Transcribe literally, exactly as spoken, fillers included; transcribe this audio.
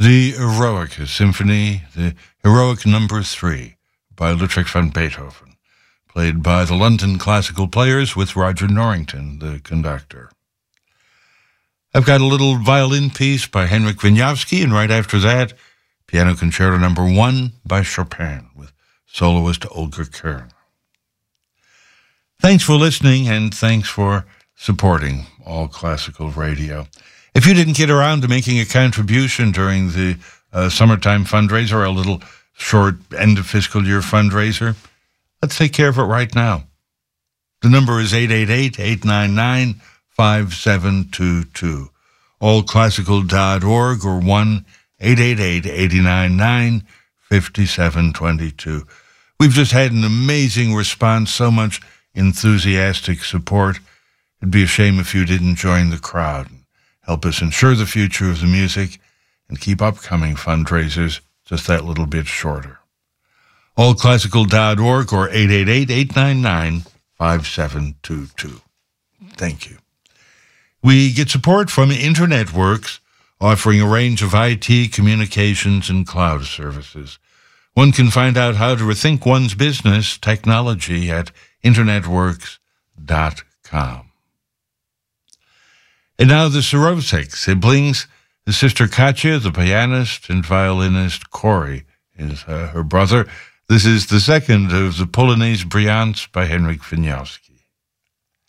The Eroica Symphony, the Heroic Number Three, by Ludwig van Beethoven, played by the London Classical Players with Roger Norrington, the conductor. I've got a little violin piece by Henryk Wieniawski, and right after that, Piano Concerto Number One by Chopin with soloist Olga Kern. Thanks for listening, and thanks for supporting All Classical Radio. If you didn't get around to making a contribution during the uh, summertime fundraiser, a little short end of fiscal year fundraiser, let's take care of it right now. The number is eight eight eight, eight nine nine, five seven two two. all classical dot org or one eight eight eight, eight nine nine, five seven two two. We've just had an amazing response, so much enthusiastic support. It'd be a shame if you didn't join the crowd. Help us ensure the future of the music and keep upcoming fundraisers just that little bit shorter. all classical dot org or eight eight eight, eight nine nine, five seven two two. Thank you. We get support from Internet Works, offering a range of I T, communications, and cloud services. One can find out how to rethink one's business technology at internet works dot com. And now the Sorosek siblings, the sister Katya, the pianist, and violinist Corey is uh, her brother. This is the second of the Polonaise Brillante by Henryk Wieniawski.